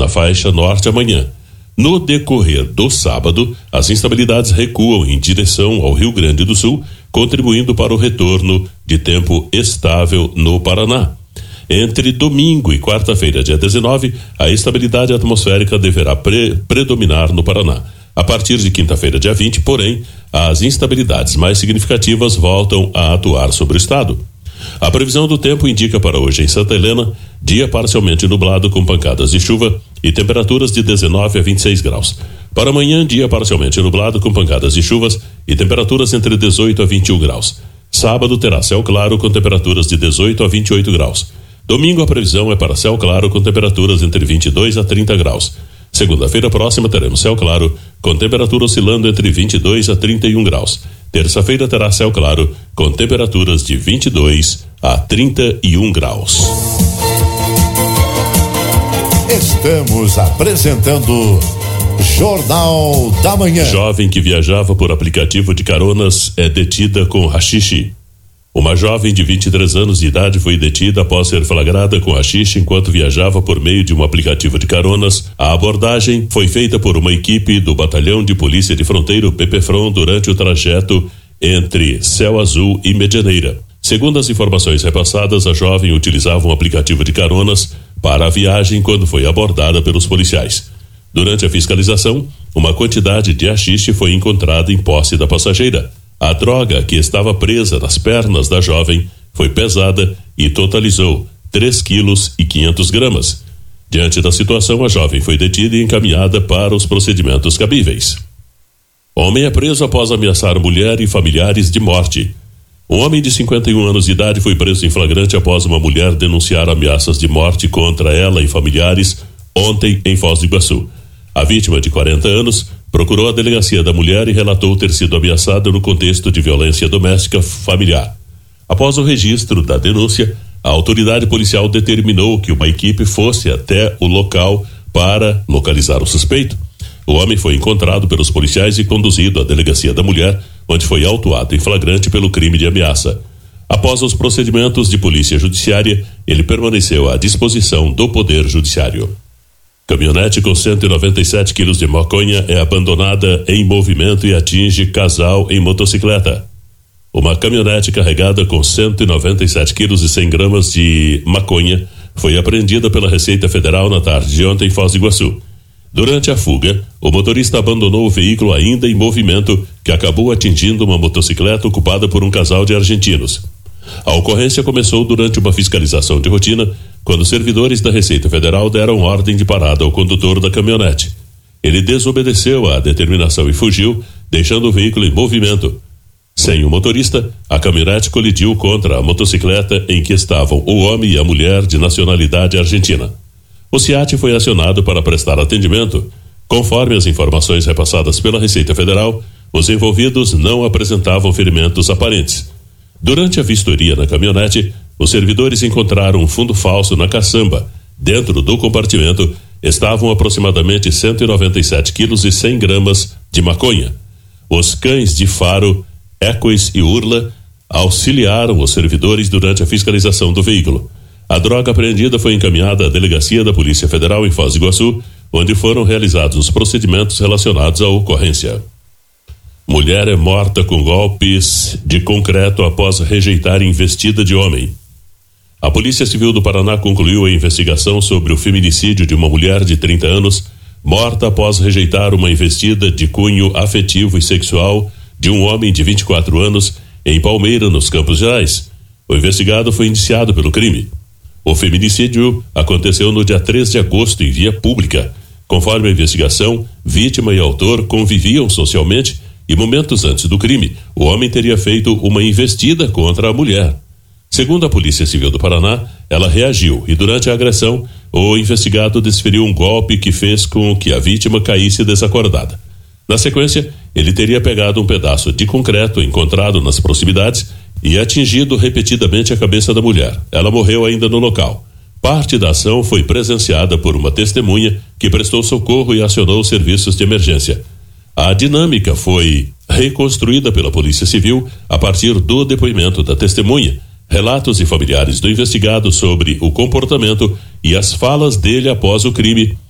na faixa norte amanhã. No decorrer do sábado, as instabilidades recuam em direção ao Rio Grande do Sul, contribuindo para o retorno de tempo estável no Paraná. Entre domingo e quarta-feira, dia 19, a estabilidade atmosférica deverá predominar no Paraná. A partir de quinta-feira, dia 20, porém, as instabilidades mais significativas voltam a atuar sobre o estado. A previsão do tempo indica para hoje em Santa Helena, dia parcialmente nublado com pancadas de chuva e temperaturas de 19 a 26 graus. Para amanhã, dia parcialmente nublado com pancadas de chuvas e temperaturas entre 18 a 21 graus. Sábado terá céu claro com temperaturas de 18 a 28 graus. Domingo a previsão é para céu claro com temperaturas entre 22 a 30 graus. Segunda-feira próxima teremos céu claro com temperatura oscilando entre 22 a 31 graus. Terça-feira terá céu claro com temperaturas de 22 a 31 graus. Estamos apresentando Jornal da Manhã. Jovem que viajava por aplicativo de caronas é detida com haxixe. Uma jovem de 23 anos de idade foi detida após ser flagrada com haxixe enquanto viajava por meio de um aplicativo de caronas. A abordagem foi feita por uma equipe do Batalhão de Polícia de Fronteira, o PPFRON, durante o trajeto entre Céu Azul e Medianeira. Segundo as informações repassadas, a jovem utilizava um aplicativo de caronas para a viagem quando foi abordada pelos policiais. Durante a fiscalização, uma quantidade de haxixe foi encontrada em posse da passageira. A droga que estava presa nas pernas da jovem foi pesada e totalizou 3 quilos e 500 gramas. Diante da situação, a jovem foi detida e encaminhada para os procedimentos cabíveis. Homem é preso após ameaçar mulher e familiares de morte. Um homem de 51 anos de idade foi preso em flagrante após uma mulher denunciar ameaças de morte contra ela e familiares ontem em Foz do Iguaçu. A vítima, de 40 anos, procurou a delegacia da mulher e relatou ter sido ameaçada no contexto de violência doméstica familiar. Após o registro da denúncia, a autoridade policial determinou que uma equipe fosse até o local para localizar o suspeito. O homem foi encontrado pelos policiais e conduzido à delegacia da mulher, onde foi autuado em flagrante pelo crime de ameaça. Após os procedimentos de polícia judiciária, ele permaneceu à disposição do Poder Judiciário. Caminhonete com 197 quilos de maconha é abandonada em movimento e atinge casal em motocicleta. Uma caminhonete carregada com 197 quilos e 100 gramas de maconha foi apreendida pela Receita Federal na tarde de ontem em Foz do Iguaçu. Durante a fuga, o motorista abandonou o veículo ainda em movimento, que acabou atingindo uma motocicleta ocupada por um casal de argentinos. A ocorrência começou durante uma fiscalização de rotina, quando servidores da Receita Federal deram ordem de parada ao condutor da caminhonete. Ele desobedeceu à determinação e fugiu, deixando o veículo em movimento. Sem o motorista, a caminhonete colidiu contra a motocicleta em que estavam o homem e a mulher de nacionalidade argentina. O SIAT foi acionado para prestar atendimento. Conforme as informações repassadas pela Receita Federal, os envolvidos não apresentavam ferimentos aparentes. Durante a vistoria na caminhonete, os servidores encontraram um fundo falso na caçamba. Dentro do compartimento estavam aproximadamente 197 quilos e 100 gramas de maconha. Os cães de faro, Equus e Urla auxiliaram os servidores durante a fiscalização do veículo. A droga apreendida foi encaminhada à delegacia da Polícia Federal em Foz do Iguaçu, onde foram realizados os procedimentos relacionados à ocorrência. Mulher é morta com golpes de concreto após rejeitar investida de homem. A Polícia Civil do Paraná concluiu a investigação sobre o feminicídio de uma mulher de 30 anos, morta após rejeitar uma investida de cunho afetivo e sexual de um homem de 24 anos em Palmeira, nos Campos Gerais. O investigado foi indiciado pelo crime. O feminicídio aconteceu no dia 3 de agosto em via pública. Conforme a investigação, vítima e autor conviviam socialmente e momentos antes do crime, o homem teria feito uma investida contra a mulher. Segundo a Polícia Civil do Paraná, ela reagiu e durante a agressão, o investigado desferiu um golpe que fez com que a vítima caísse desacordada. Na sequência, ele teria pegado um pedaço de concreto encontrado nas proximidades e atingido repetidamente a cabeça da mulher. Ela morreu ainda no local. Parte da ação foi presenciada por uma testemunha que prestou socorro e acionou os serviços de emergência. A dinâmica foi reconstruída pela Polícia Civil a partir do depoimento da testemunha, relatos de familiares do investigado sobre o comportamento e as falas dele após o crime,